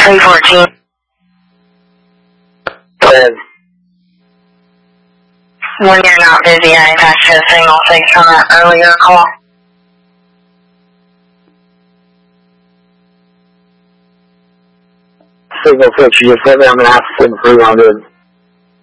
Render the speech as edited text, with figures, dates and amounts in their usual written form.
314. Good. When you're not busy, I got you a signal. Thanks for that earlier call. Signal 6, you just let me, I'm going to have to send 300.